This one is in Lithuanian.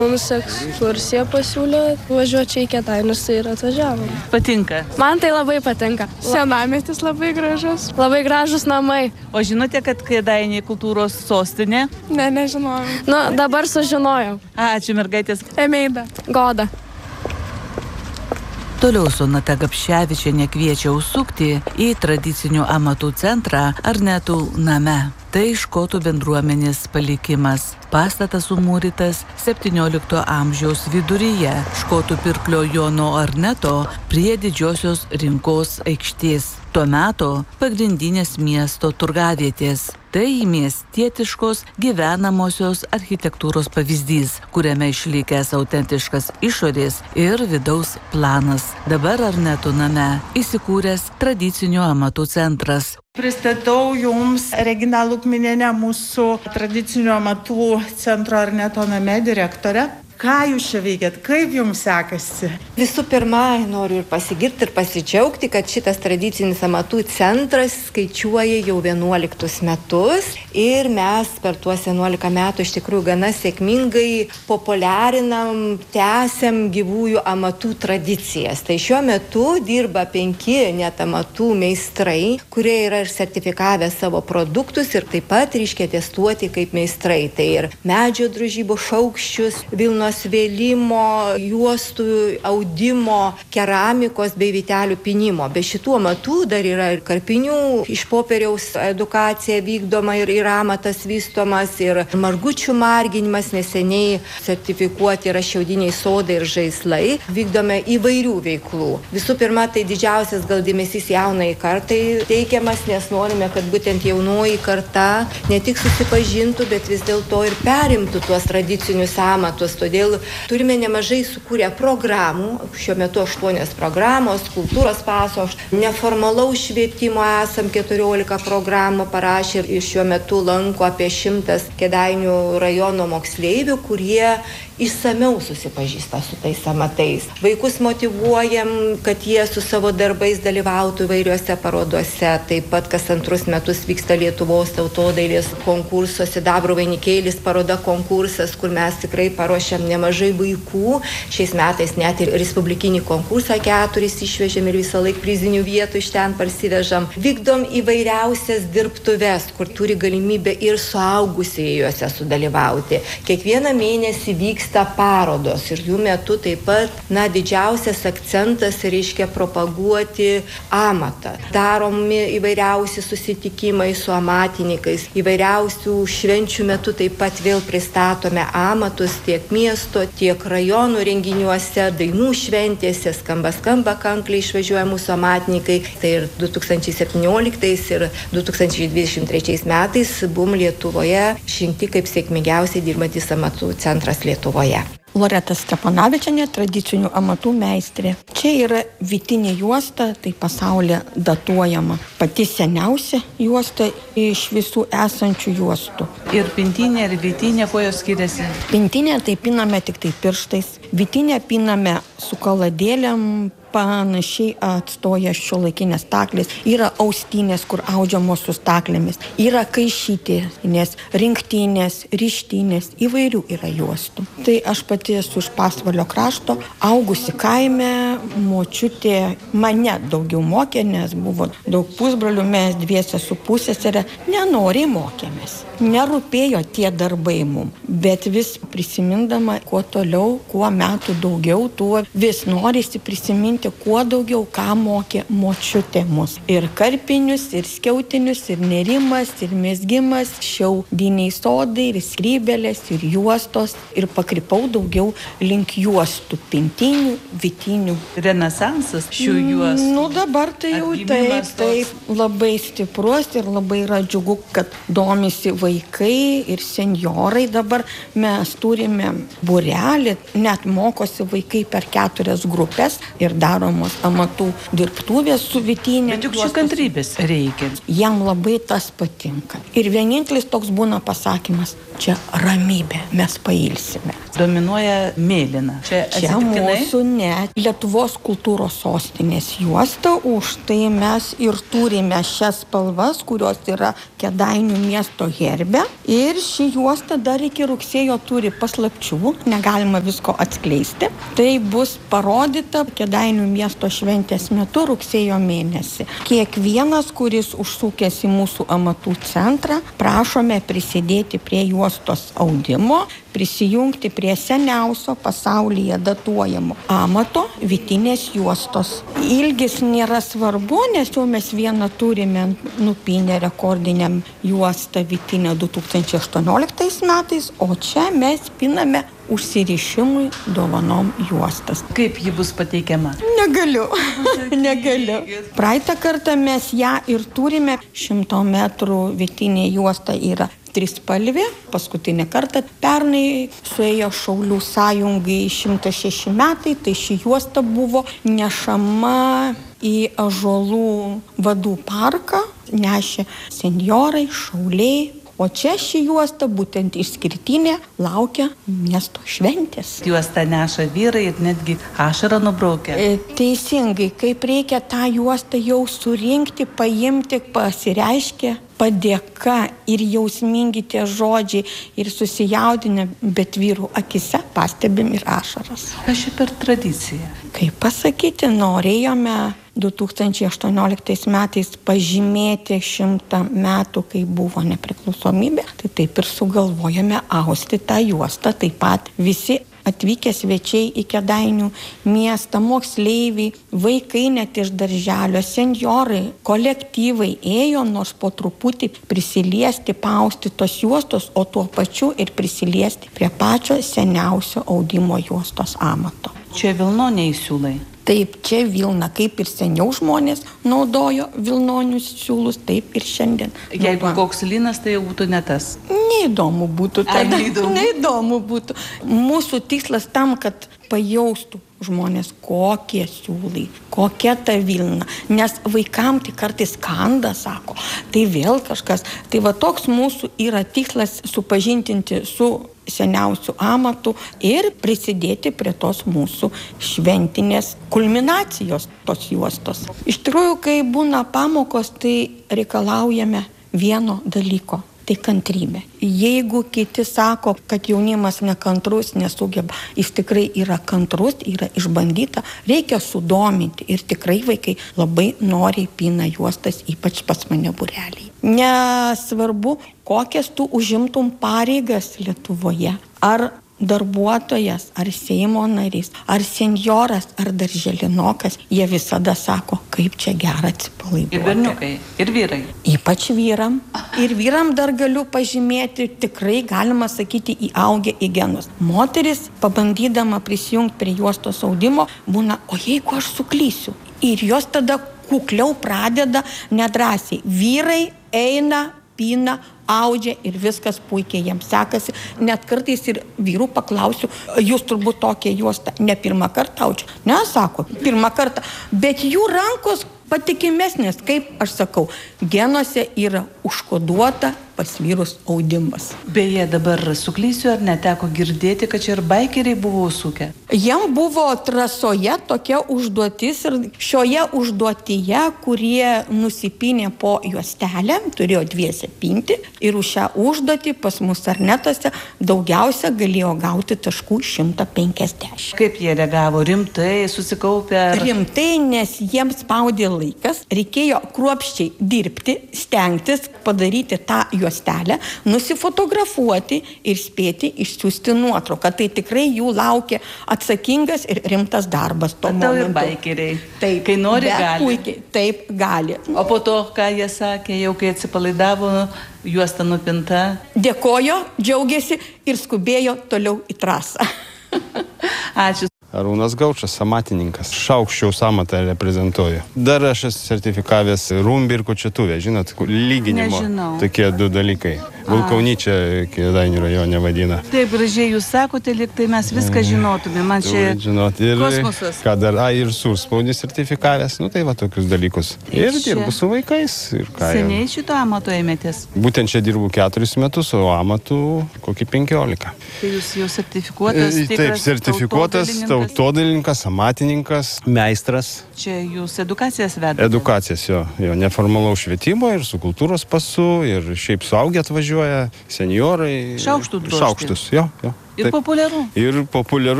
Mums ekskursija pasiūlė važiuoti čia į Kėdainius, tai ir atvažiavom. Patinka? Man tai labai patinka. Senamiestis labai gražus. Labai gražus namai. O žinote, kad Kėdainiai kultūros sostinė? Ne, nežinojau. Dabar sužinojau. Ačiū, mergaitės. Emeida. Goda. Toliau Sonata Gapševičienė kviečia užsukti į tradicinių amatų centrą Arnetų name. Tai škotų bendruomenės palikimas. Pastatas sumūrytas 17 amžiaus viduryje škotų pirklio Jono Arneto prie didžiosios rinkos aikštės. Tuo metu pagrindinės miesto turgavietės. Tai miestietiškos gyvenamosios architektūros pavyzdys, kuriame išlikęs autentiškas išorės ir vidaus planas. Dabar Arnetų name įsikūręs tradicinių amatų centras. Pristatau Jums Reginą Lukminienę, mūsų tradicinių amatų centro Arneto name direktorę. Ką Jūs čia veikiat? Kaip Jums sekasi? Visų pirma, noriu ir pasigirti ir pasidžiaugti, kad šitas tradicinis amatų centras skaičiuoja jau 11 metus ir mes per tuos 11 metų iš tikrųjų gana sėkmingai populiarinam, tęsiam gyvųjų amatų tradicijas. Tai šiuo metu dirba 5 net amatų meistrai, kurie yra ir sertifikavę savo produktus ir taip pat reiškia testuoti kaip meistrai. Tai ir medžio drožybų šaukščius, Vilnos vėlimo, juostų audimo, keramikos bei vytelių pynimo. Be šitų amatų dar yra ir karpinių, iš popieriaus edukacija vykdoma ir amatas vystomas, ir margučių marginimas, neseniai sertifikuoti yra šiaudiniai sodai ir žaislai. Vykdome įvairių veiklų. Visų pirma, tai didžiausias gal dėmesys jaunai kartai teikiamas, nes norime, kad būtent jaunoji karta ne tik susipažintų, bet vis dėlto ir perimtų tuos tradicinius amatus. Todėl turime nemažai sukūrę programų, šiuo metu 8 programos, kultūros paso, neformalaus švietimo esam 14 programų parašę ir šiuo metu lanko apie 100 Kėdainių rajono moksleivių, kurie išsamiau susipažįsta su tais amatais. Vaikus motyvuojam, kad jie su savo darbais dalyvautų įvairiuose parodose. Taip pat kas 2 metus vyksta Lietuvos tautodailės konkurso Sidabro vainikėlis paroda konkursas, kur mes tikrai paruošiam nemažai vaikų. Šiais metais net ir respublikinį konkursą 4 išvežėm ir visą laik prizinių vietų iš ten parsivežam. Vykdom įvairiausias dirbtuves, kur turi galimybę ir suaugusieji juose sudalyvauti. Kiekvieną mėnesį vyksta parodos ir jų metu taip pat, didžiausias akcentas reiškia propaguoti amatą. Daromi įvairiausi susitikimai su amatininkais, įvairiausių švenčių metu taip pat vėl pristatome amatus tiek miesto, tiek rajonų renginiuose, dainų šventėse, skamba kankliai išvažiuoja mūsų amatininkai. Tai ir 2017 ir 2023 metais buvom Lietuvoje išrinkti kaip sėkmingiausiai dirbantis amatų centras Lietuvoje. Loreta Steponavičienė, tradicinių amatų meistrė. Čia yra vytinė juosta, tai pasaulyje datuojama pati seniausia juosta iš visų esančių juostų. Ir pintinė, ir vytinė, kuo jos skiriasi? Pintinė tai piname tik tai pirštais, vytinė piname su kaladėlėm, panašiai atstoja šiuolaikinės staklės. Yra austinės, kur audžiamos su staklėmis. Yra kaišytinės, rinktinės, ryštinės, įvairių yra juostų. Tai aš pati esu iš Pasvalio krašto, augusi kaime, močiutė mane daugiau mokė, nes buvo daug pusbrolių, mes dviese su pusseserė nenoriai mokėmės. Nerūpėjo tie darbai mum, bet vis prisimindama, kuo toliau, kuo metų daugiau, tuo vis norisi prisiminti, kuo daugiau, ką mokė močiutė mus. Ir karpinius, ir skiautinius, ir nerimas, ir mezgimas, šiaudiniai sodai, ir skrybelės, ir juostos. Ir pakrypau daugiau link juostų, pintinių, vytinių. Renesansas šių juostų. Dabar tai jau taip labai stiprus ir labai yra džiugu, kad domisi vaikai ir senjorai. Dabar mes turime būrelį, net mokosi vaikai per 4 grupės ir daromos amatų dirbtuvės su vytinė. Bet juk čia kantrybės reikia. Jam labai tas patinka. Ir vienintelis toks būna pasakymas, čia ramybė, mes pailsime. Dominuoja mėlyna. Čia mūsų net Lietuvos kultūros sostinės juosta, už tai mes ir turime šias spalvas, kurios yra Kėdainių miesto herbe. gerbia ir ši juosta dar iki rugsėjo turi paslapčių, negalima visko atskleisti. Tai bus parodyta Kėdainių miesto šventės metu rugsėjo mėnesį. Kiekvienas, kuris užsukęs į mūsų amatų centrą, prašome prisidėti prie juostos audimo, prisijungti prie seniausio pasaulyje datuojamo amato vytinės juostos. Ilgis nėra svarbu, nes jau mes vieną turime nupinę rekordinę juostą vytinę 2018 metais, o čia mes piname užsirišimui dovanom juostas. Kaip ji bus pateikiama? Negaliu. Praeitą kartą mes ją ir turime. 100 metrų vytinė juosta yra trispalvė. Paskutinį kartą pernai suėjo Šaulių sąjungai 106 metai, tai ši juosta buvo nešama į Ąžuolų vadų parką, nešė senjorai, šauliai. O čia ši juosta, būtent išskirtinė, laukia miesto šventės. Juostą neša vyrai ir netgi ašarą nubraukia. Teisingai, kaip reikia tą juostą jau surinkti, paimti, pasireiškia padėka ir jausmingi tie žodžiai ir susijaudinę, bet vyrų akise pastebim ir ašaras. Kas čia per tradicija? Kaip pasakyti, norėjome 2018 metais pažymėti 100 metų, kai buvo nepriklausomybė, tai taip ir sugalvojame austi tą juostą. Taip pat visi atvykę svečiai į Kėdainių miestą, moksleiviai, vaikai net iš darželio, senjorai, kolektyvai ėjo nors po truputį prisiliesti, pausti tos juostos, o tuo pačiu ir prisiliesti prie pačio seniausio audimo juostos amato. Čia vilnoniai siūlai. Taip, čia vilna, kaip ir seniau žmonės naudojo vilnonius siūlus, taip ir šiandien. Jeigu koks linas, tai jau būtų ne tas. Neįdomu būtų tada. Neįdomu būtų. Mūsų tikslas tam, kad pajaustų žmonės, kokie siūlai, kokia ta vilna. Nes vaikam tai kartais skanda, sako, tai vėl kažkas. Tai va toks mūsų yra tikslas supažintinti su seniausių amatų ir prisidėti prie tos mūsų šventinės kulminacijos tos juostos. Iš tikrųjų, kai būna pamokos, tai reikalaujame vieno dalyko. Tai kantrybė. Jeigu kiti sako, kad jaunimas nekantrus, nesugeba, jis tikrai yra kantrus, yra išbandyta, reikia sudominti ir tikrai vaikai labai noriai pina juostas, ypač pas mane būreliai. Nesvarbu, kokias tu užimtum pareigas Lietuvoje, ar darbuotojas, ar Seimo narys, ar senjoras, ar darželinokas, jie visada sako, kaip čia gera atsipalaiduoti. Ir berniukai, ir vyrai. Ypač vyram. Ir vyram dar galiu pažymėti, tikrai galima sakyti, įaugę į genus. Moteris, pabandydama prisijungti prie juostos audimo, būna, o jeigu aš suklysiu? Ir jos tada kukliau pradeda nedrąsiai. Vyrai eina, pina, audžia ir viskas puikiai jiems sekasi. Net kartais ir vyrų paklausiu, jūs turbūt tokią juostą ne pirmą kartą audžia. Ne, sako, pirmą kartą. Bet jų rankos patikimesnės, kaip aš sakau, genuose yra užkoduota pas vyrus audimas. Beje, dabar suklysiu, ar neteko girdėti, kad čia ir baikeriai buvo užsukę? Jam buvo trasoje tokia užduotis ir šioje užduotyje, kurie nusipinė po juostelę, turėjo dviese pinti ir už šią užduotį pas mus Arnetuose daugiausia galėjo gauti taškų 150. Kaip jie reagavo? Rimtai, susikaupę? Rimtai, nes jiems spaudė laikas, reikėjo kruopščiai dirbti, stengtis, padaryti tą juostelę, nusifotografuoti ir spėti išsiųsti nuotrauką. Tai tikrai jų laukia atsakingas ir rimtas darbas. Tau ir baikeriai. Taip, kai nori, gali. Puikiai, taip, gali. O po to, ką jie sakė, jau kai atsipalaidavo, juosta nupinta? Dėkojo, džiaugiasi ir skubėjo toliau į trasą. Ačiū. Arūnas Gaučas, amatininkas. Šaukščiaus amatą reprezentuoju. Dar aš esu sertifikavęs rumbį ir kočiatuvę, žinot, lyginimo. Nežinau. Tokie du dalykai. Vulkaunyčia Kėdainių rajone vadina. Taip gražiai jūs sakote, lyg tai mes viską žinotume. Man čia kosmosas. Ką dar, ir surspaudį sertifikavęs, tai va tokius dalykus. Ir dirbu su vaikais. Seniai šito amato ėmėtės? Būtent čia dirbu 4 metus, o amatų kokį 15. Tai jūs jau sertifikuotas, taip, sertifikuotas tautodailininkas, amatininkas, meistras. Čia jūs edukacijas vedate? Edukacijas, jo, neformalaus švietimo ir su kultūros pasu, ir šiaip suaugę atvažiuoja. atvažiuoja senjorai. Šaukštų drožti. Šaukštus, jo. Ir populiaru. Ir populiaru.